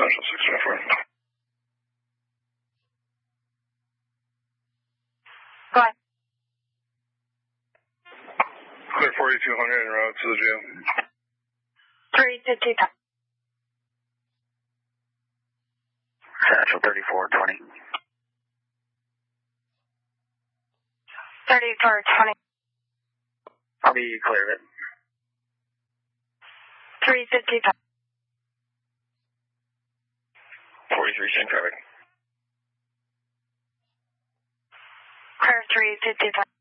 Central 624. Go ahead. Clear 4200 en route to the jail. 350. Central 3420. 3420. I'll be clear of it. 350. 43 same traffic. Clear 350.